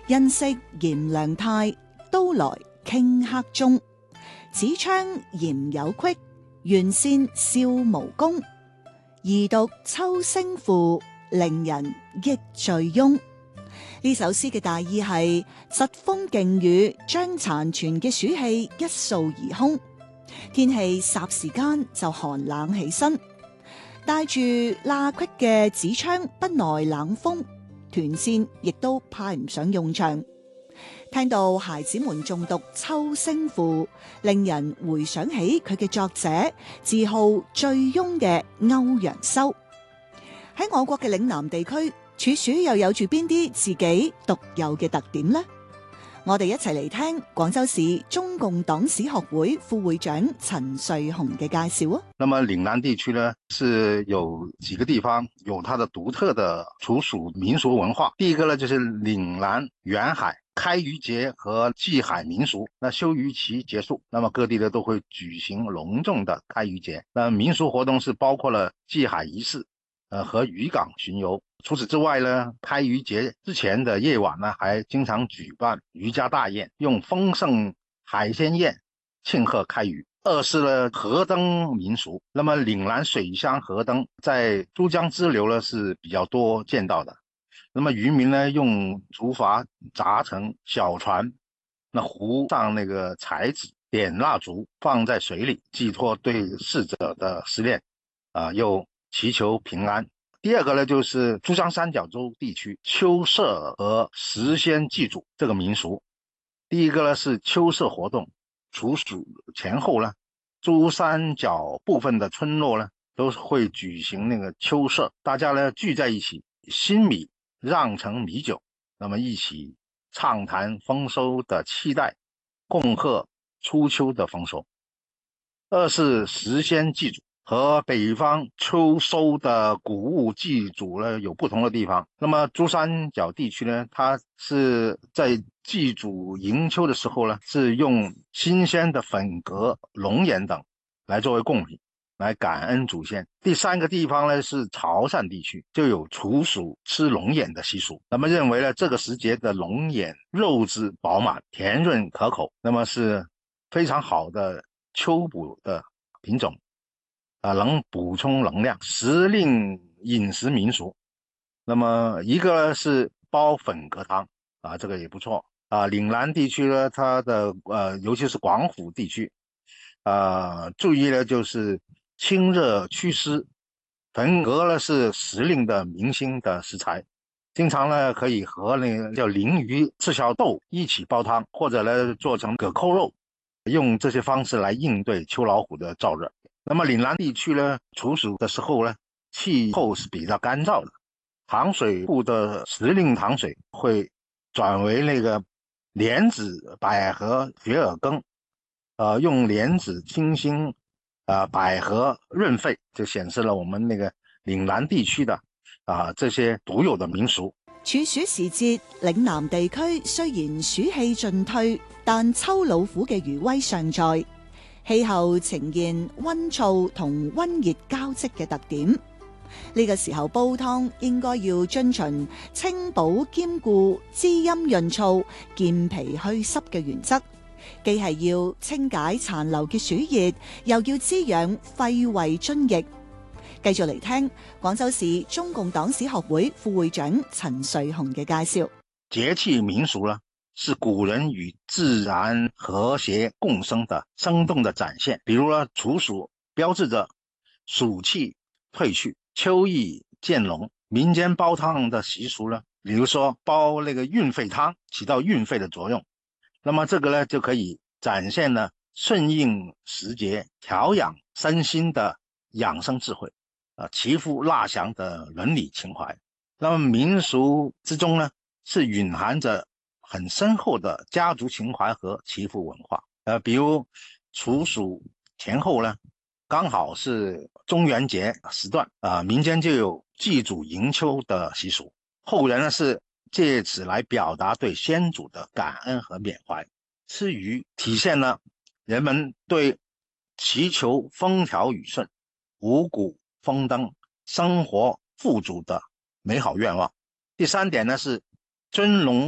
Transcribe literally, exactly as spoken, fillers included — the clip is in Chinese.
恩惜嚴良泰，都來頃刻鐘。紙窗嚴有隙，弦扇笑無功。疑讀秋聲賦，令人憶醉翁。呢首詩嘅大意係疾風勁雨將殘存嘅暑氣一掃而空，天氣霎時間就寒冷起身。帶住罅隙嘅紙窗不耐冷風，團扇亦都派唔上用場。聽到孩子們誦讀秋聲賦，令人回想起佢嘅作者自號醉翁嘅歐陽修。喺我國嘅嶺南地區，處暑又有住邊啲自己獨有嘅特點呢？我哋一齊嚟聽廣州市中共黨史學會副會長陳瑞紅嘅介紹啊。 那麼嶺南地區呢，是有幾個地方有它的獨特的處暑民俗文化。第一個呢，就是嶺南遠海開漁節和祭海民俗。那休漁期結束，那麼各地呢都會舉行隆重的開漁節。那民俗活動是包括了祭海儀式，呃和漁港巡遊。除此之外呢，開漁節之前的夜晚呢，還經常舉辦漁家大宴，用豐盛海鮮宴慶賀開漁。二是呢，河燈民俗。那麼嶺南水鄉河燈在珠江支流呢是比較多見到的。那麼漁民呢，用竹筏紮成小船，那糊上那個彩紙，點蠟燭，放在水裏，寄託對逝者的思念，啊、呃，又祈求平安。第二個呢，就是珠江三角洲地區秋社和時仙祭祖這個民俗。第一個呢是秋社活動，處暑前後呢，珠三角部分的村落呢都會舉行那個秋社，大家呢聚在一起，新米釀成米酒，那麼一起暢談豐收的期待，恭賀初秋的豐收。二是時仙祭祖。和北方秋收的谷物祭祖呢有不同的地方。那麼珠三角地區呢，它是在祭祖迎秋的時候呢，是用新鮮的粉葛、龍眼等來作為貢品，來感恩祖先。第三個地方呢是潮汕地區，就有處暑吃龍眼的習俗。那麼認為呢，這個時節的龍眼肉質飽滿、甜潤可口，那麼是非常好的秋補的品種。啊，能補充能量，時令飲食民俗。那麼一個是煲粉葛湯啊，這個也不錯啊。嶺南地區呢，它的呃，尤其是廣府地區，啊，注意呢就是清熱祛濕。粉葛呢是時令的明星的食材，經常呢可以和那個叫鯪魚赤小豆一起煲湯，或者呢做成葛扣肉，用這些方式來應對秋老虎的燥熱。那麼嶺南地區呢，處暑的時候呢，氣候是比較乾燥的，糖水庫的時令糖水會轉為那個蓮子、百合、雪耳羹，呃，用蓮子清新，呃，百合潤肺，就顯示了我們那個嶺南地區的啊、呃、這些獨有的民俗。 處暑時節，嶺南地區雖然暑氣盡退，但秋老虎嘅餘威尚在。氣候呈現溫燥同溫熱交織嘅特點，呢、這個時候煲湯應該要遵循清補兼顧、滋陰潤燥、健脾祛濕嘅原則，既係要清解殘留嘅暑熱，又要滋養肺胃津液。繼續嚟聽廣州市中共黨史學會副會長陳瑞紅嘅介紹。 節氣民俗呢，是古人與自然和諧共生的生動的展現。比如呢，處暑標誌着暑氣退去，秋意漸濃。民間煲湯的習俗呢，比如說煲那個運肺湯，起到運肺的作用。那麼這個呢，就可以展現了順應時節、調養身心的養生智慧，啊，祈福納祥的倫理情懷。那麼民俗之中呢，是蘊含着很深厚的家族情懷和祈福文化。呃，比如處暑前後呢，剛好是中元節時段啊、呃，民間就有祭祖迎秋的習俗。後人呢是借此來表達對先祖的感恩和緬懷。吃魚體現了人們對祈求風調雨順、五穀豐登、生活富足的美好願望。第三點呢是尊龍